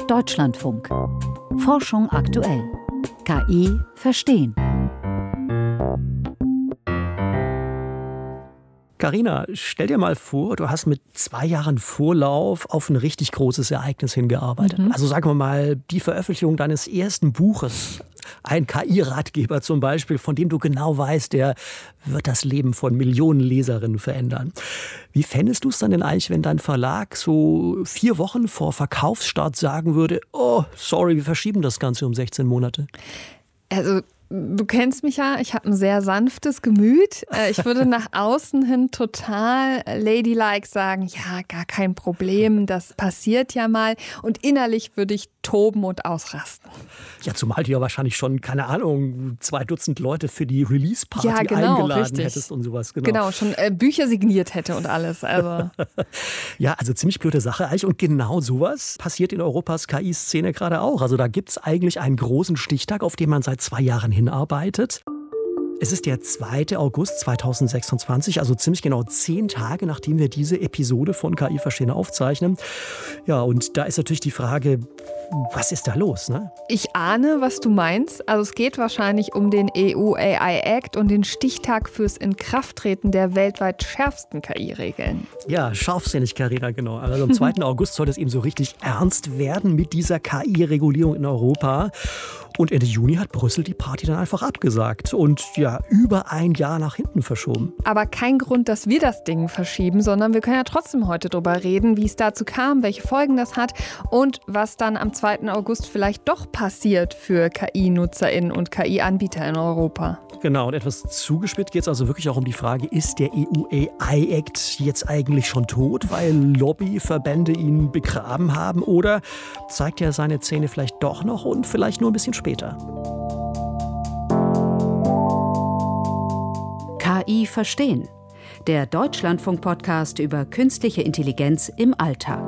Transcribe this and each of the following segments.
Deutschlandfunk. Forschung aktuell. KI verstehen. Carina, stell dir mal vor, du hast mit 2 Jahren Vorlauf auf ein richtig großes Ereignis hingearbeitet. Also sagen wir mal, die Veröffentlichung deines ersten Buches. Ein KI-Ratgeber zum Beispiel, von dem du genau weißt, der wird das Leben von Millionen Leserinnen verändern. Wie fändest du es dann denn eigentlich, wenn dein Verlag so 4 Wochen vor Verkaufsstart sagen würde, oh, sorry, wir verschieben das Ganze um 16 Monate? Also, du kennst mich ja, ich habe ein sehr sanftes Gemüt. Ich würde nach außen hin total ladylike sagen, ja, gar kein Problem, das passiert ja mal. Und innerlich würde ich toben und ausrasten. Ja, zumal du ja wahrscheinlich schon, keine Ahnung, 2 Dutzend Leute für die Release-Party eingeladen richtig. hättest und sowas. Genau, schon Bücher signiert hätte und alles. Also. Ja, also ziemlich blöde Sache eigentlich. Und genau sowas passiert in Europas KI-Szene gerade auch. Also da gibt es eigentlich einen großen Stichtag, auf den man seit 2 Jahren hinarbeitet. Es ist der 2. August 2026, also ziemlich genau 10 Tage, nachdem wir diese Episode von KI verstehen aufzeichnen. Ja, und da ist natürlich die Frage, was ist da los, ne? Ich ahne, was du meinst. Also es geht wahrscheinlich um den EU AI Act und den Stichtag fürs Inkrafttreten der weltweit schärfsten KI-Regeln. Ja, scharfsinnig, Carina, genau. Also am 2. August soll es eben so richtig ernst werden mit dieser KI-Regulierung in Europa. Und Ende Juni hat Brüssel die Party dann einfach abgesagt und ja, über ein Jahr nach hinten verschoben. Aber kein Grund, dass wir das Ding verschieben, sondern wir können ja trotzdem heute drüber reden, wie es dazu kam, welche Folgen das hat und was dann am 2. August vielleicht doch passiert für KI-NutzerInnen und KI-Anbieter in Europa. Genau, und etwas zugespitzt geht es also wirklich auch um die Frage, ist der EU-AI-Act jetzt eigentlich schon tot, weil Lobbyverbände ihn begraben haben, oder zeigt er seine Zähne vielleicht doch noch und vielleicht nur ein bisschen später? KI verstehen. Der Deutschlandfunk-Podcast über künstliche Intelligenz im Alltag.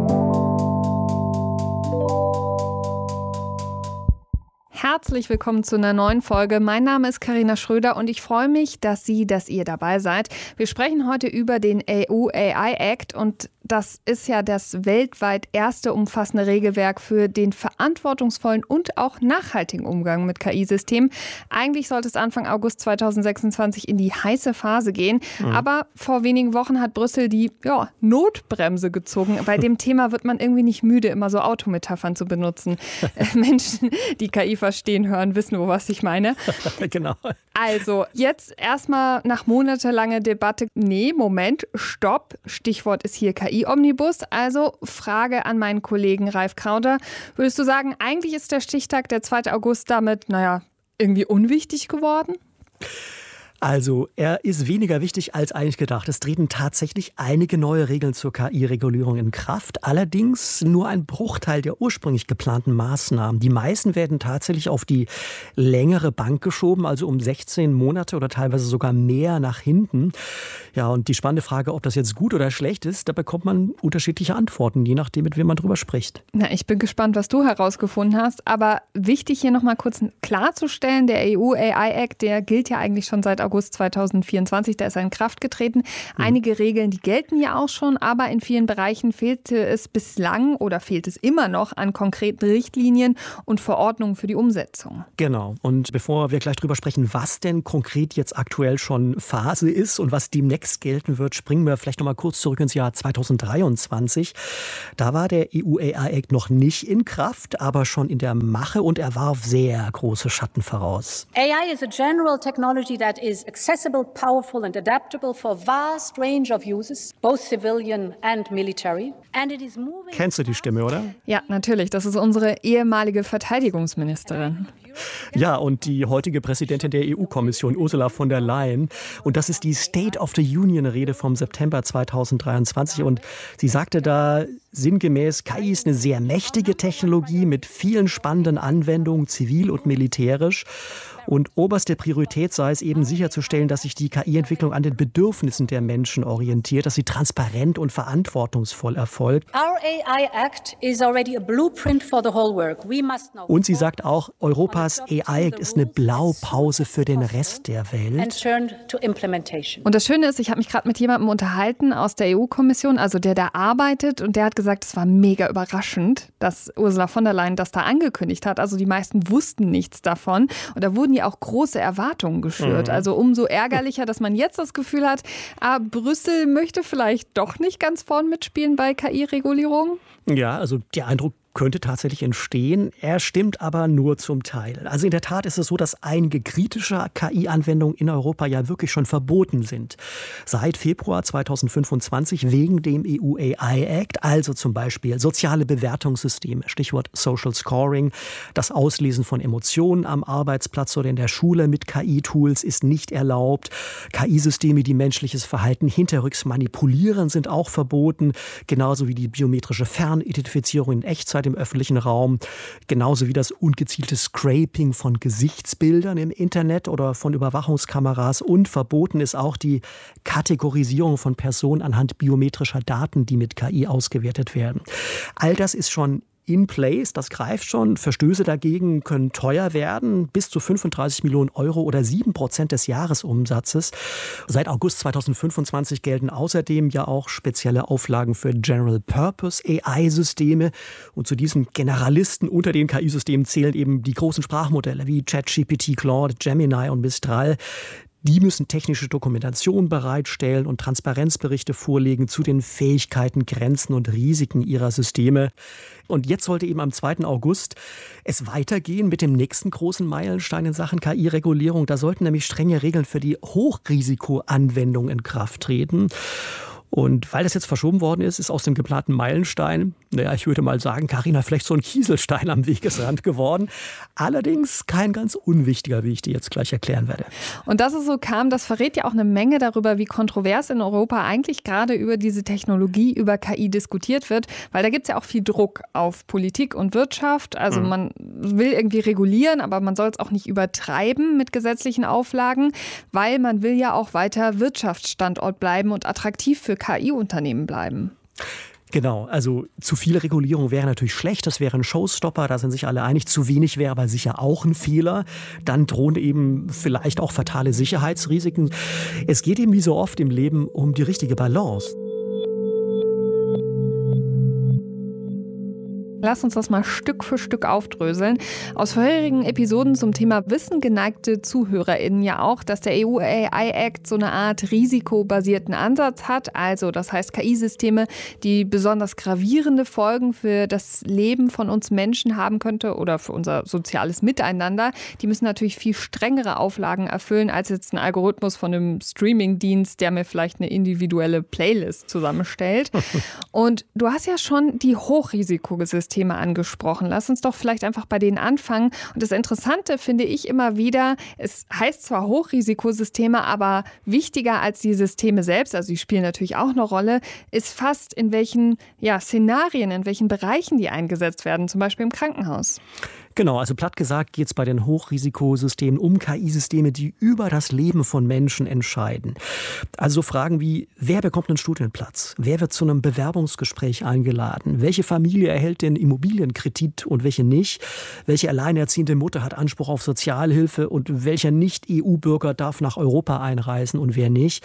Herzlich willkommen zu einer neuen Folge. Mein Name ist Carina Schröder und ich freue mich, dass ihr dabei seid. Wir sprechen heute über den EU AI Act und das ist ja das weltweit erste umfassende Regelwerk für den verantwortungsvollen und auch nachhaltigen Umgang mit KI-Systemen. Eigentlich sollte es Anfang August 2026 in die heiße Phase gehen, aber vor wenigen Wochen hat Brüssel die Notbremse gezogen. Bei dem Thema wird man irgendwie nicht müde, immer so Autometaphern zu benutzen. Menschen, die KI verstehen, hören, wissen, was ich meine. Genau. Also, jetzt erstmal nach monatelanger Debatte. Nee, Moment, stopp. Stichwort ist hier KI-Omnibus. Also, Frage an meinen Kollegen Ralf Krauter. Würdest du sagen, eigentlich ist der Stichtag, der 2. August, damit, irgendwie unwichtig geworden? Also, er ist weniger wichtig als eigentlich gedacht. Es treten tatsächlich einige neue Regeln zur KI-Regulierung in Kraft. Allerdings nur ein Bruchteil der ursprünglich geplanten Maßnahmen. Die meisten werden tatsächlich auf die längere Bank geschoben, also um 16 Monate oder teilweise sogar mehr nach hinten. Ja, und die spannende Frage, ob das jetzt gut oder schlecht ist, da bekommt man unterschiedliche Antworten, je nachdem, mit wem man drüber spricht. Na, ich bin gespannt, was du herausgefunden hast. Aber wichtig hier nochmal kurz klarzustellen, der EU AI Act, der gilt ja eigentlich schon seit August 2024, da ist er in Kraft getreten. Einige Regeln, die gelten ja auch schon, aber in vielen Bereichen fehlt es immer noch an konkreten Richtlinien und Verordnungen für die Umsetzung. Genau. Und bevor wir gleich drüber sprechen, was denn konkret jetzt aktuell schon Phase ist und was demnächst gelten wird, springen wir vielleicht noch mal kurz zurück ins Jahr 2023. Da war der EU AI Act noch nicht in Kraft, aber schon in der Mache und er warf sehr große Schatten voraus. AI is a general technology that is accessible, powerful and adaptable for a vast range of uses, both civilian and military. And it is moving. Kennst du die Stimme, oder? Ja, natürlich. Das ist unsere ehemalige Verteidigungsministerin. Ja, und die heutige Präsidentin der EU-Kommission, Ursula von der Leyen. Und das ist die State of the Union-Rede vom September 2023. Und sie sagte da sinngemäß, KI ist eine sehr mächtige Technologie mit vielen spannenden Anwendungen, zivil und militärisch. Und oberste Priorität sei es eben sicherzustellen, dass sich die KI-Entwicklung an den Bedürfnissen der Menschen orientiert, dass sie transparent und verantwortungsvoll erfolgt. Und sie sagt auch, Europas AI-Act ist eine Blaupause für den Rest der Welt. Und das Schöne ist, ich habe mich gerade mit jemandem unterhalten aus der EU-Kommission, also der da arbeitet, und der hat gesagt, es war mega überraschend, dass Ursula von der Leyen das da angekündigt hat. Also die meisten wussten nichts davon. Und da wurden ja auch große Erwartungen geschürt. Also umso ärgerlicher, dass man jetzt das Gefühl hat, Brüssel möchte vielleicht doch nicht ganz vorn mitspielen bei KI-Regulierung. Ja, also der Eindruck könnte tatsächlich entstehen. Er stimmt aber nur zum Teil. Also in der Tat ist es so, dass einige kritische KI-Anwendungen in Europa ja wirklich schon verboten sind. Seit Februar 2025 wegen dem EU AI Act, also zum Beispiel soziale Bewertungssysteme, Stichwort Social Scoring, das Auslesen von Emotionen am Arbeitsplatz oder in der Schule mit KI-Tools ist nicht erlaubt. KI-Systeme, die menschliches Verhalten hinterrücks manipulieren, sind auch verboten, genauso wie die biometrische Fernidentifizierung in Echtzeit im öffentlichen Raum, genauso wie das ungezielte Scraping von Gesichtsbildern im Internet oder von Überwachungskameras, und verboten ist auch die Kategorisierung von Personen anhand biometrischer Daten, die mit KI ausgewertet werden. All das ist schon in place, das greift schon. Verstöße dagegen können teuer werden, bis zu 35 Millionen Euro oder 7% des Jahresumsatzes. Seit August 2025 gelten außerdem ja auch spezielle Auflagen für General-Purpose-AI-Systeme. Und zu diesen Generalisten unter den KI-Systemen zählen eben die großen Sprachmodelle wie ChatGPT, Claude, Gemini und Mistral. Die müssen technische Dokumentation bereitstellen und Transparenzberichte vorlegen zu den Fähigkeiten, Grenzen und Risiken ihrer Systeme. Und jetzt sollte eben am 2. August es weitergehen mit dem nächsten großen Meilenstein in Sachen KI-Regulierung. Da sollten nämlich strenge Regeln für die Hochrisikoanwendung in Kraft treten. Und weil das jetzt verschoben worden ist, ist aus dem geplanten Meilenstein, ich würde mal sagen, Carina, vielleicht so ein Kieselstein am Wegesrand geworden. Allerdings kein ganz unwichtiger, wie ich dir jetzt gleich erklären werde. Und dass es so kam, das verrät ja auch eine Menge darüber, wie kontrovers in Europa eigentlich gerade über diese Technologie, über KI diskutiert wird. Weil da gibt es ja auch viel Druck auf Politik und Wirtschaft. Also man will irgendwie regulieren, aber man soll es auch nicht übertreiben mit gesetzlichen Auflagen, weil man will ja auch weiter Wirtschaftsstandort bleiben und attraktiv für KI-Unternehmen bleiben. Genau, also zu viel Regulierung wäre natürlich schlecht, das wäre ein Showstopper, da sind sich alle einig. Zu wenig wäre aber sicher auch ein Fehler. Dann drohen eben vielleicht auch fatale Sicherheitsrisiken. Es geht eben wie so oft im Leben um die richtige Balance. Lass uns das mal Stück für Stück aufdröseln. Aus vorherigen Episoden zum Thema Wissen geneigte ZuhörerInnen ja auch, dass der EU AI Act so eine Art risikobasierten Ansatz hat. Also das heißt KI-Systeme, die besonders gravierende Folgen für das Leben von uns Menschen haben könnte oder für unser soziales Miteinander. Die müssen natürlich viel strengere Auflagen erfüllen als jetzt ein Algorithmus von einem Streaming-Dienst, der mir vielleicht eine individuelle Playlist zusammenstellt. Und du hast ja schon die Hochrisikosysteme angesprochen. Lass uns doch vielleicht einfach bei denen anfangen. Und das Interessante finde ich immer wieder, es heißt zwar Hochrisikosysteme, aber wichtiger als die Systeme selbst, also die spielen natürlich auch eine Rolle, ist fast in welchen Szenarien, in welchen Bereichen die eingesetzt werden, zum Beispiel im Krankenhaus. Genau, also platt gesagt geht es bei den Hochrisikosystemen um KI-Systeme, die über das Leben von Menschen entscheiden. Also Fragen wie, wer bekommt einen Studienplatz? Wer wird zu einem Bewerbungsgespräch eingeladen? Welche Familie erhält den Immobilienkredit und welche nicht? Welche alleinerziehende Mutter hat Anspruch auf Sozialhilfe und welcher Nicht-EU-Bürger darf nach Europa einreisen und wer nicht?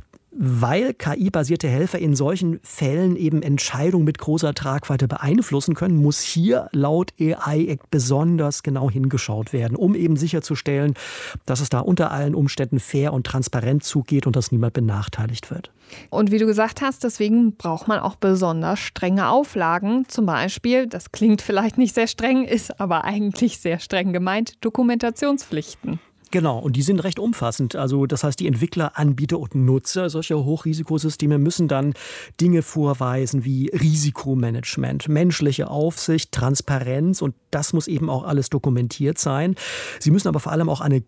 Weil KI-basierte Helfer in solchen Fällen eben Entscheidungen mit großer Tragweite beeinflussen können, muss hier laut AI Act besonders genau hingeschaut werden, um eben sicherzustellen, dass es da unter allen Umständen fair und transparent zugeht und dass niemand benachteiligt wird. Und wie du gesagt hast, deswegen braucht man auch besonders strenge Auflagen. Zum Beispiel, das klingt vielleicht nicht sehr streng, ist aber eigentlich sehr streng gemeint, Dokumentationspflichten. Genau, und die sind recht umfassend. Also das heißt, die Entwickler, Anbieter und Nutzer solcher Hochrisikosysteme müssen dann Dinge vorweisen wie Risikomanagement, menschliche Aufsicht, Transparenz, und das muss eben auch alles dokumentiert sein. Sie müssen aber vor allem auch eine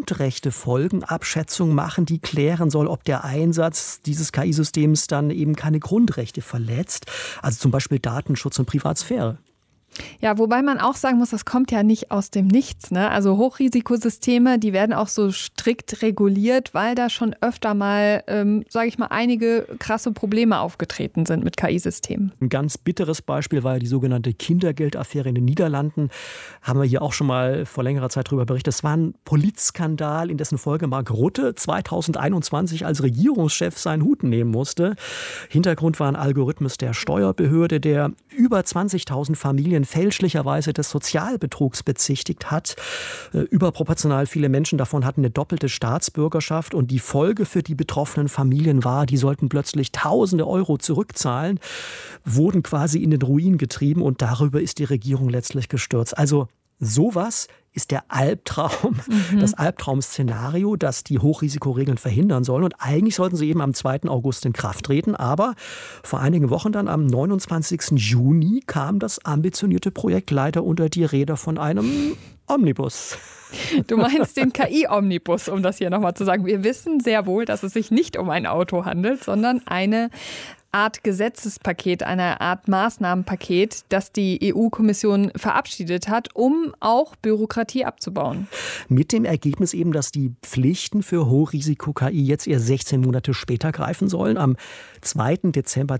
Grundrechtefolgenabschätzung machen, die klären soll, ob der Einsatz dieses KI-Systems dann eben keine Grundrechte verletzt, also zum Beispiel Datenschutz und Privatsphäre. Ja, wobei man auch sagen muss, das kommt ja nicht aus dem Nichts, ne? Also Hochrisikosysteme, die werden auch so strikt reguliert, weil da schon öfter mal, sage ich mal, einige krasse Probleme aufgetreten sind mit KI-Systemen. Ein ganz bitteres Beispiel war ja die sogenannte Kindergeldaffäre in den Niederlanden. Haben wir hier auch schon mal vor längerer Zeit darüber berichtet. Es war ein Politskandal, in dessen Folge Mark Rutte 2021 als Regierungschef seinen Hut nehmen musste. Hintergrund war ein Algorithmus der Steuerbehörde, der über 20.000 Familien fälschlicherweise des Sozialbetrugs bezichtigt hat. Überproportional viele Menschen davon hatten eine doppelte Staatsbürgerschaft und die Folge für die betroffenen Familien war, die sollten plötzlich Tausende Euro zurückzahlen, wurden quasi in den Ruin getrieben und darüber ist die Regierung letztlich gestürzt. Also sowas ist der Albtraum, das Albtraum-Szenario, das die Hochrisikoregeln verhindern sollen. Und eigentlich sollten sie eben am 2. August in Kraft treten. Aber vor einigen Wochen dann, am 29. Juni, kam das ambitionierte Projekt leider unter die Räder von einem Omnibus. Du meinst den KI-Omnibus, um das hier nochmal zu sagen. Wir wissen sehr wohl, dass es sich nicht um ein Auto handelt, sondern eine Art Gesetzespaket, eine Art Maßnahmenpaket, das die EU-Kommission verabschiedet hat, um auch Bürokratie abzubauen. Mit dem Ergebnis eben, dass die Pflichten für Hochrisiko-KI jetzt eher 16 Monate später greifen sollen, am 2. Dezember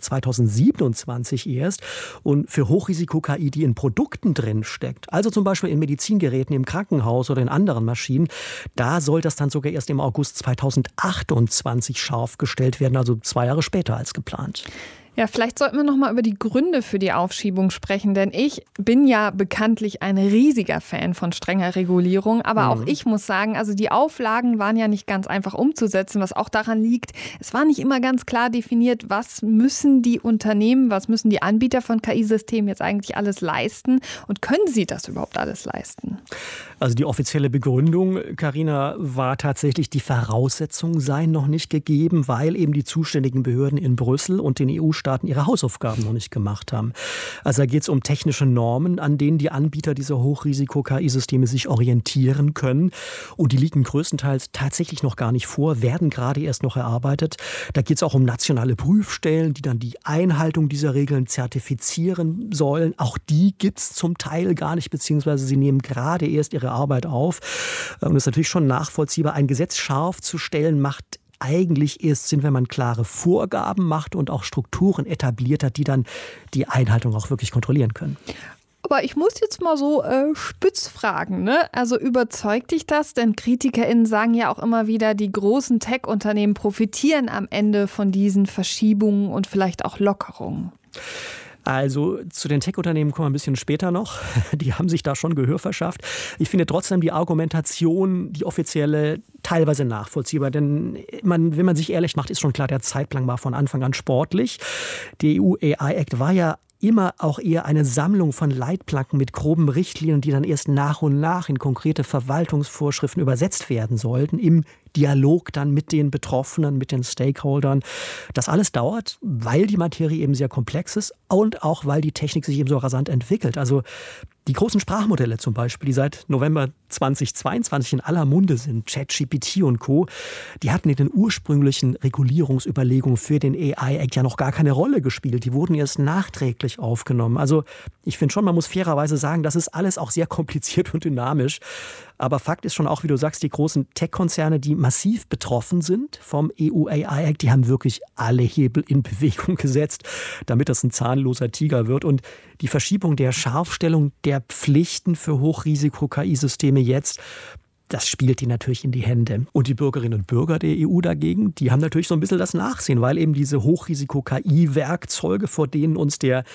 2027 erst. Und für Hochrisiko-KI, die in Produkten drin steckt, also zum Beispiel in Medizingeräten im Krankenhaus oder in anderen Maschinen, da soll das dann sogar erst im August 2028 scharf gestellt werden, also 2 Jahre später als geplant. Ja, vielleicht sollten wir noch mal über die Gründe für die Aufschiebung sprechen, denn ich bin ja bekanntlich ein riesiger Fan von strenger Regulierung, aber auch ich muss sagen, also die Auflagen waren ja nicht ganz einfach umzusetzen, was auch daran liegt, es war nicht immer ganz klar definiert, was müssen die Unternehmen, was müssen die Anbieter von KI-Systemen jetzt eigentlich alles leisten und können sie das überhaupt alles leisten? Also die offizielle Begründung, Carina, war tatsächlich, die Voraussetzungen seien noch nicht gegeben, weil eben die zuständigen Behörden in Brüssel und den EU-Staaten ihre Hausaufgaben noch nicht gemacht haben. Also da geht es um technische Normen, an denen die Anbieter dieser Hochrisiko-KI-Systeme sich orientieren können. Und die liegen größtenteils tatsächlich noch gar nicht vor, werden gerade erst noch erarbeitet. Da geht es auch um nationale Prüfstellen, die dann die Einhaltung dieser Regeln zertifizieren sollen. Auch die gibt es zum Teil gar nicht, beziehungsweise sie nehmen gerade erst ihre Arbeit auf. Und es ist natürlich schon nachvollziehbar, ein Gesetz scharf zu stellen, macht eigentlich erst Sinn, wenn man klare Vorgaben macht und auch Strukturen etabliert hat, die dann die Einhaltung auch wirklich kontrollieren können. Aber ich muss jetzt mal so spitz fragen, ne? Also überzeugt dich das? Denn KritikerInnen sagen ja auch immer wieder, die großen Tech-Unternehmen profitieren am Ende von diesen Verschiebungen und vielleicht auch Lockerungen. Also zu den Tech-Unternehmen kommen wir ein bisschen später noch. Die haben sich da schon Gehör verschafft. Ich finde trotzdem die Argumentation, die offizielle, teilweise nachvollziehbar. Denn wenn man sich ehrlich macht, ist schon klar, der Zeitplan war von Anfang an sportlich. Der EU-AI-Act war ja immer auch eher eine Sammlung von Leitplanken mit groben Richtlinien, die dann erst nach und nach in konkrete Verwaltungsvorschriften übersetzt werden sollten, im Dialog dann mit den Betroffenen, mit den Stakeholdern. Das alles dauert, weil die Materie eben sehr komplex ist und auch, weil die Technik sich eben so rasant entwickelt. Also die großen Sprachmodelle zum Beispiel, die seit November 2022 in aller Munde sind, ChatGPT und Co., die hatten in den ursprünglichen Regulierungsüberlegungen für den AI-Act ja noch gar keine Rolle gespielt. Die wurden erst nachträglich aufgenommen. Also ich finde schon, man muss fairerweise sagen, das ist alles auch sehr kompliziert und dynamisch. Aber Fakt ist schon auch, wie du sagst, die großen Tech-Konzerne, die massiv betroffen sind vom EU-AI-Act, die haben wirklich alle Hebel in Bewegung gesetzt, damit das ein zahnloser Tiger wird. Und die Verschiebung der Scharfstellung der Pflichten für Hochrisiko-KI-Systeme jetzt, das spielt die natürlich in die Hände. Und die Bürgerinnen und Bürger der EU dagegen, die haben natürlich so ein bisschen das Nachsehen, weil eben diese Hochrisiko-KI-Werkzeuge, vor denen uns der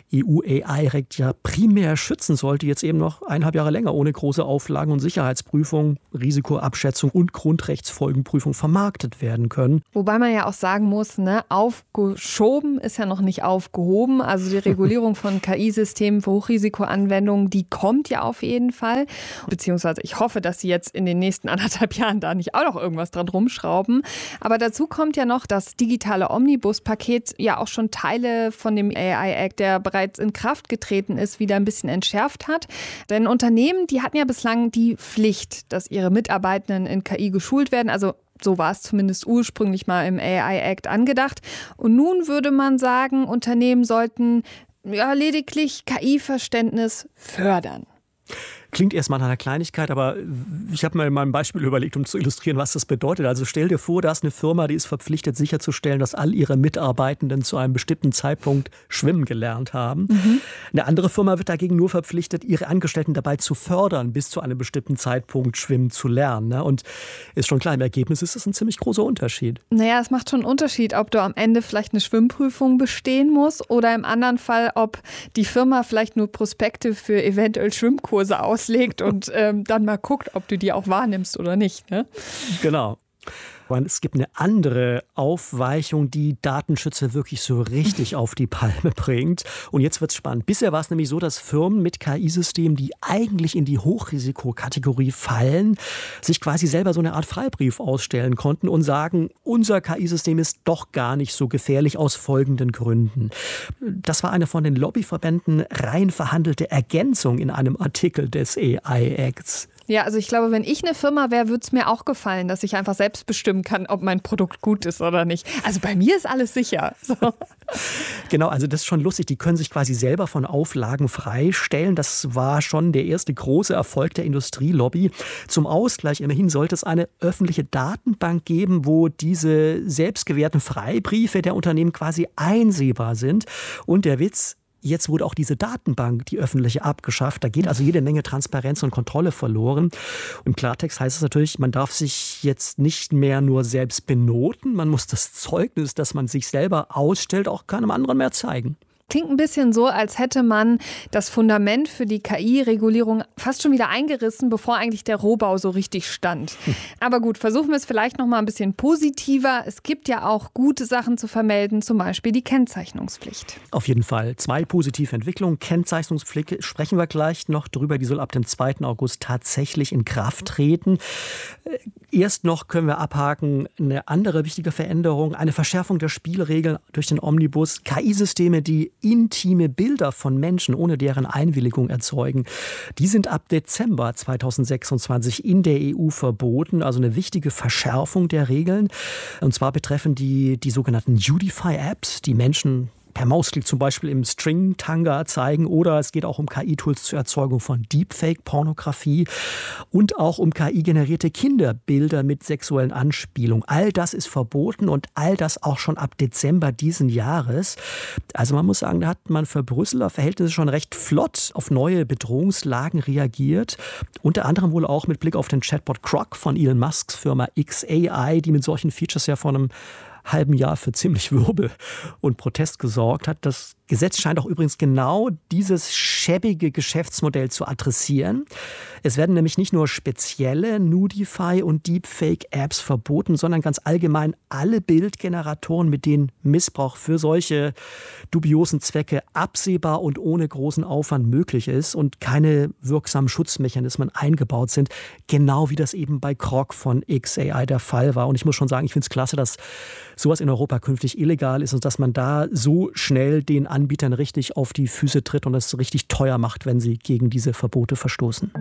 EU-AI-Act ja primär schützen sollte, jetzt eben noch 1,5 Jahre länger ohne große Auflagen und Sicherheitsprüfung, Risikoabschätzung und Grundrechtsfolgenprüfung vermarktet werden können. Wobei man ja auch sagen muss, ne, aufgeschoben ist ja noch nicht aufgehoben. Also die Regulierung von KI-Systemen für Hochrisikoanwendungen, die kommt ja auf jeden Fall. Beziehungsweise ich hoffe, dass sie jetzt in den nächsten 1,5 Jahren da nicht auch noch irgendwas dran rumschrauben. Aber dazu kommt ja noch das digitale Omnibus-Paket, ja auch schon Teile von dem AI-Act, der bereits in Kraft getreten ist, wieder ein bisschen entschärft hat. Denn Unternehmen, die hatten ja bislang die Pflicht, dass ihre Mitarbeitenden in KI geschult werden. Also so war es zumindest ursprünglich mal im AI-Act angedacht. Und nun würde man sagen, Unternehmen sollten lediglich KI-Verständnis fördern. Klingt erstmal nach einer Kleinigkeit, aber ich habe mir mal ein Beispiel überlegt, um zu illustrieren, was das bedeutet. Also stell dir vor, da ist eine Firma, die ist verpflichtet sicherzustellen, dass all ihre Mitarbeitenden zu einem bestimmten Zeitpunkt schwimmen gelernt haben. Eine andere Firma wird dagegen nur verpflichtet, ihre Angestellten dabei zu fördern, bis zu einem bestimmten Zeitpunkt schwimmen zu lernen. Ne? Und ist schon klar, im Ergebnis ist das ein ziemlich großer Unterschied. Naja, es macht schon einen Unterschied, ob du am Ende vielleicht eine Schwimmprüfung bestehen musst oder im anderen Fall, ob die Firma vielleicht nur Prospekte für eventuell Schwimmkurse auslegt und dann mal guckt, ob du die auch wahrnimmst oder nicht. Ne? Genau. Und es gibt eine andere Aufweichung, die Datenschützer wirklich so richtig auf die Palme bringt. Und jetzt wird's spannend. Bisher war es nämlich so, dass Firmen mit KI-Systemen, die eigentlich in die Hochrisikokategorie fallen, sich quasi selber so eine Art Freibrief ausstellen konnten und sagen, unser KI-System ist doch gar nicht so gefährlich aus folgenden Gründen. Das war eine von den Lobbyverbänden rein verhandelte Ergänzung in einem Artikel des AI-Acts. Ja, also ich glaube, wenn ich eine Firma wäre, würde es mir auch gefallen, dass ich einfach selbst bestimmen kann, ob mein Produkt gut ist oder nicht. Also bei mir ist alles sicher. So. Genau, also das ist schon lustig. Die können sich quasi selber von Auflagen freistellen. Das war schon der erste große Erfolg der Industrielobby. Zum Ausgleich immerhin sollte es eine öffentliche Datenbank geben, wo diese selbstgewährten Freibriefe der Unternehmen quasi einsehbar sind. Und der Witz: Jetzt wurde auch diese Datenbank, die öffentliche, abgeschafft. Da geht also jede Menge Transparenz und Kontrolle verloren. Im Klartext heißt es natürlich, man darf sich jetzt nicht mehr nur selbst benoten. Man muss das Zeugnis, das man sich selber ausstellt, auch keinem anderen mehr zeigen. Klingt ein bisschen so, als hätte man das Fundament für die KI-Regulierung fast schon wieder eingerissen, bevor eigentlich der Rohbau so richtig stand. Aber gut, versuchen wir es vielleicht noch mal ein bisschen positiver. Es gibt ja auch gute Sachen zu vermelden, zum Beispiel die Kennzeichnungspflicht. Auf jeden Fall 2 positive Entwicklungen. Kennzeichnungspflicht sprechen wir gleich noch drüber. Die soll ab dem 2. August tatsächlich in Kraft treten. Erst noch können wir abhaken, eine andere wichtige Veränderung, eine Verschärfung der Spielregeln durch den Omnibus. KI-Systeme, die intime Bilder von Menschen ohne deren Einwilligung erzeugen, die sind ab Dezember 2026 in der EU verboten. Also eine wichtige Verschärfung der Regeln. Und zwar betreffen die sogenannten Udify-Apps, die Menschen per Mausklick zum Beispiel im String-Tanga zeigen, oder es geht auch um KI-Tools zur Erzeugung von Deepfake-Pornografie und auch um KI-generierte Kinderbilder mit sexuellen Anspielungen. All das ist verboten und all das auch schon ab Dezember diesen Jahres. Also man muss sagen, da hat man für Brüsseler Verhältnisse schon recht flott auf neue Bedrohungslagen reagiert. Unter anderem wohl auch mit Blick auf den Chatbot Grok von Elon Musks Firma xAI, die mit solchen Features ja vor einem halben Jahr für ziemlich Wirbel und Protest gesorgt hat. Das Gesetz scheint auch übrigens genau dieses schäbige Geschäftsmodell zu adressieren. Es werden nämlich nicht nur spezielle Nudify- und Deepfake-Apps verboten, sondern ganz allgemein alle Bildgeneratoren, mit denen Missbrauch für solche dubiosen Zwecke absehbar und ohne großen Aufwand möglich ist und keine wirksamen Schutzmechanismen eingebaut sind, genau wie das eben bei Grok von xAI der Fall war. Und ich muss schon sagen, ich finde es klasse, dass sowas in Europa künftig illegal ist und dass man da so schnell den Anbietern richtig auf die Füße tritt und es richtig teuer macht, wenn sie gegen diese Verbote verstoßen.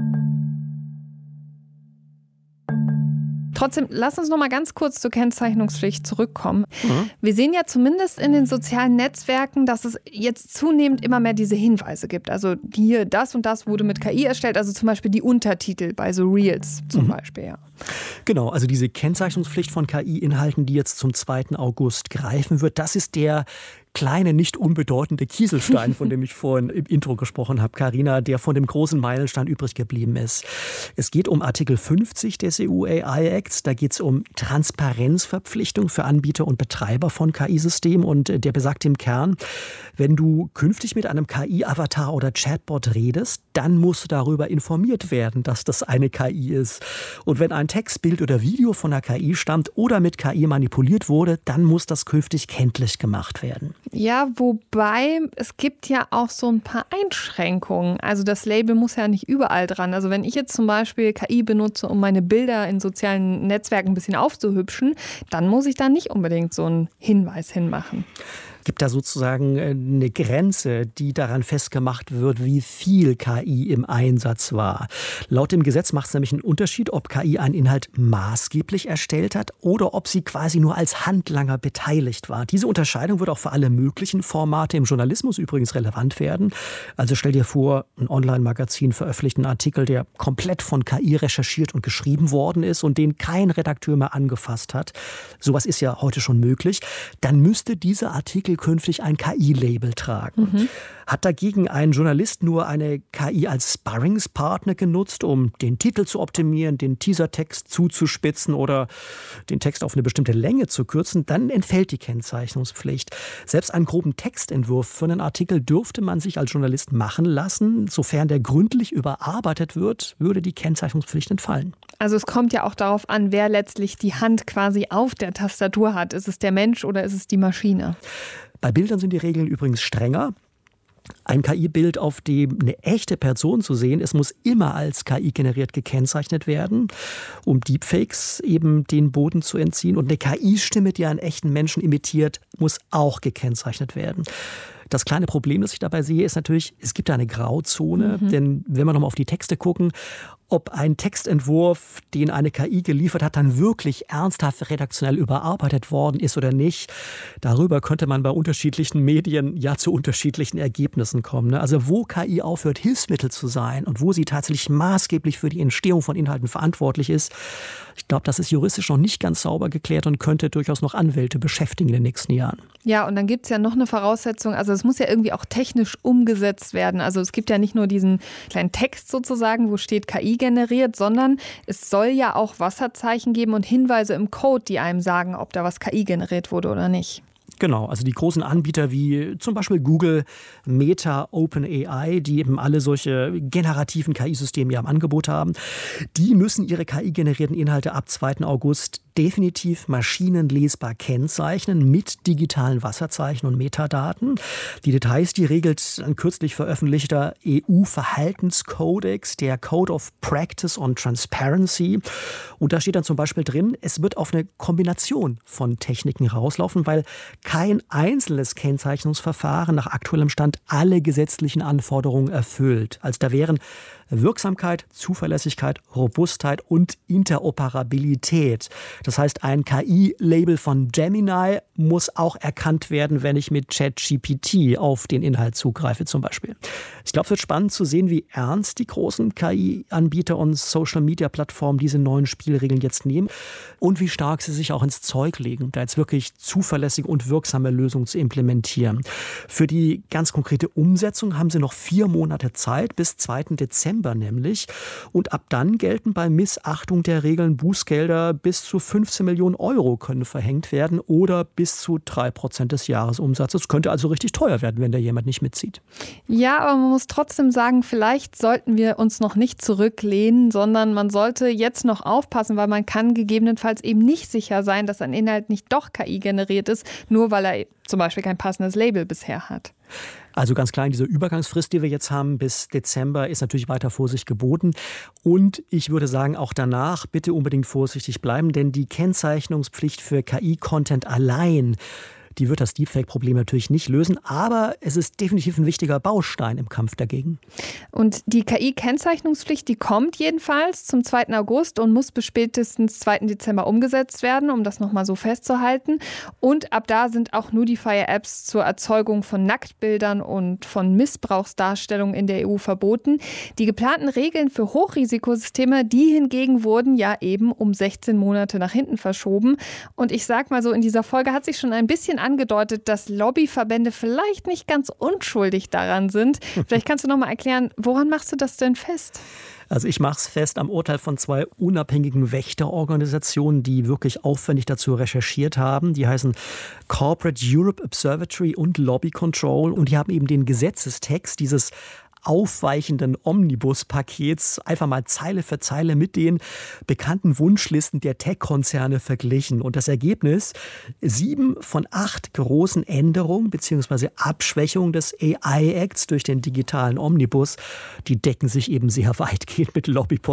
Trotzdem, lass uns noch mal ganz kurz zur Kennzeichnungspflicht zurückkommen. Wir sehen ja zumindest in den sozialen Netzwerken, dass es jetzt zunehmend immer mehr diese Hinweise gibt. Also hier, das und das wurde mit KI erstellt, also zum Beispiel die Untertitel bei so Reels zum Beispiel. Ja. Genau, also diese Kennzeichnungspflicht von KI-Inhalten, die jetzt zum 2. August greifen wird, das ist der kleine, nicht unbedeutende Kieselstein, von dem ich vorhin im Intro gesprochen habe, Carina, der von dem großen Meilenstein übrig geblieben ist. Es geht um Artikel 50 des EU-AI-Acts. Da geht es um Transparenzverpflichtung für Anbieter und Betreiber von KI-Systemen. Und der besagt im Kern, wenn du künftig mit einem KI-Avatar oder Chatbot redest, dann musst du darüber informiert werden, dass das eine KI ist. Und wenn ein Text, Bild oder Video von einer KI stammt oder mit KI manipuliert wurde, dann muss das künftig kenntlich gemacht werden. Ja, wobei es gibt ja auch so ein paar Einschränkungen. Also das Label muss ja nicht überall dran. Also wenn ich jetzt zum Beispiel KI benutze, um meine Bilder in sozialen Netzwerken ein bisschen aufzuhübschen, dann muss ich da nicht unbedingt so einen Hinweis hinmachen. Gibt da sozusagen eine Grenze, die daran festgemacht wird, wie viel KI im Einsatz war. Laut dem Gesetz macht es nämlich einen Unterschied, ob KI einen Inhalt maßgeblich erstellt hat oder ob sie quasi nur als Handlanger beteiligt war. Diese Unterscheidung wird auch für alle möglichen Formate im Journalismus übrigens relevant werden. Also stell dir vor, ein Online-Magazin veröffentlicht einen Artikel, der komplett von KI recherchiert und geschrieben worden ist und den kein Redakteur mehr angefasst hat. Sowas ist ja heute schon möglich. Dann müsste dieser Artikel künftig ein KI-Label tragen. Hat dagegen ein Journalist nur eine KI als Sparringspartner genutzt, um den Titel zu optimieren, den Teasertext zuzuspitzen oder den Text auf eine bestimmte Länge zu kürzen, dann entfällt die Kennzeichnungspflicht. Selbst einen groben Textentwurf für einen Artikel dürfte man sich als Journalist machen lassen. Sofern der gründlich überarbeitet wird, würde die Kennzeichnungspflicht entfallen. Also es kommt ja auch darauf an, wer letztlich die Hand quasi auf der Tastatur hat. Ist es der Mensch oder ist es die Maschine? Bei Bildern sind die Regeln übrigens strenger. Ein KI-Bild, auf dem eine echte Person zu sehen ist, muss immer als KI generiert gekennzeichnet werden, um Deepfakes eben den Boden zu entziehen. Und eine KI-Stimme, die einen echten Menschen imitiert, muss auch gekennzeichnet werden. Das kleine Problem, das ich dabei sehe, ist natürlich, es gibt da eine Grauzone. Denn wenn wir nochmal auf die Texte gucken, ob ein Textentwurf, den eine KI geliefert hat, dann wirklich ernsthaft redaktionell überarbeitet worden ist oder nicht, darüber könnte man bei unterschiedlichen Medien ja zu unterschiedlichen Ergebnissen kommen. Also wo KI aufhört, Hilfsmittel zu sein und wo sie tatsächlich maßgeblich für die Entstehung von Inhalten verantwortlich ist, ich glaube, das ist juristisch noch nicht ganz sauber geklärt und könnte durchaus noch Anwälte beschäftigen in den nächsten Jahren. Ja, und dann gibt es ja noch eine Voraussetzung, also es muss ja irgendwie auch technisch umgesetzt werden. Also es gibt ja nicht nur diesen kleinen Text sozusagen, wo steht KI generiert, sondern es soll ja auch Wasserzeichen geben und Hinweise im Code, die einem sagen, ob da was KI generiert wurde oder nicht. Genau, also die großen Anbieter wie zum Beispiel Google, Meta, OpenAI, die eben alle solche generativen KI-Systeme ja im Angebot haben, die müssen ihre KI-generierten Inhalte ab 2. August definitiv maschinenlesbar kennzeichnen mit digitalen Wasserzeichen und Metadaten. Die Details, die regelt ein kürzlich veröffentlichter EU-Verhaltenskodex, der Code of Practice on Transparency. Und da steht dann zum Beispiel drin, es wird auf eine Kombination von Techniken rauslaufen, weil kein einzelnes Kennzeichnungsverfahren nach aktuellem Stand alle gesetzlichen Anforderungen erfüllt. Also da wären Wirksamkeit, Zuverlässigkeit, Robustheit und Interoperabilität. Das heißt, ein KI-Label von Gemini muss auch erkannt werden, wenn ich mit ChatGPT auf den Inhalt zugreife zum Beispiel. Ich glaube, es wird spannend zu sehen, wie ernst die großen KI-Anbieter und Social-Media-Plattformen diese neuen Spielregeln jetzt nehmen und wie stark sie sich auch ins Zeug legen, da jetzt wirklich zuverlässige und wirksame Lösungen zu implementieren. Für die ganz konkrete Umsetzung haben sie noch 4 Monate Zeit, bis 2. Dezember nämlich. Und ab dann gelten bei Missachtung der Regeln Bußgelder bis zu 15 Millionen Euro können verhängt werden oder bis zu 3% des Jahresumsatzes. Könnte also richtig teuer werden, wenn da jemand nicht mitzieht. Ja, aber man muss trotzdem sagen, vielleicht sollten wir uns noch nicht zurücklehnen, sondern man sollte jetzt noch aufpassen, weil man kann gegebenenfalls eben nicht sicher sein, dass ein Inhalt nicht doch KI generiert ist, nur weil er zum Beispiel kein passendes Label bisher hat. Also ganz klar, diese Übergangsfrist, die wir jetzt haben bis Dezember, ist natürlich weiter Vorsicht geboten. Und ich würde sagen, auch danach bitte unbedingt vorsichtig bleiben, denn die Kennzeichnungspflicht für KI-Content allein, die wird das Deepfake-Problem natürlich nicht lösen, aber es ist definitiv ein wichtiger Baustein im Kampf dagegen. Und die KI-Kennzeichnungspflicht, die kommt jedenfalls zum 2. August und muss bis spätestens 2. Dezember umgesetzt werden, um das nochmal so festzuhalten. Und ab da sind auch Nudifier-Apps zur Erzeugung von Nacktbildern und von Missbrauchsdarstellungen in der EU verboten. Die geplanten Regeln für Hochrisikosysteme, die hingegen wurden ja eben um 16 Monate nach hinten verschoben. Und ich sag mal so, in dieser Folge hat sich schon ein bisschen angedeutet, dass Lobbyverbände vielleicht nicht ganz unschuldig daran sind. Vielleicht kannst du noch mal erklären, woran machst du das denn fest? Also ich mache es fest am Urteil von 2 unabhängigen Wächterorganisationen, die wirklich aufwendig dazu recherchiert haben. Die heißen Corporate Europe Observatory und Lobby Control. Und die haben eben den Gesetzestext dieses aufweichenden Omnibus-Pakets einfach mal Zeile für Zeile mit den bekannten Wunschlisten der Tech-Konzerne verglichen. Und das Ergebnis, 7 von 8 großen Änderungen bzw. Abschwächungen des AI-Acts durch den digitalen Omnibus, die decken sich eben sehr weitgehend mit Lobby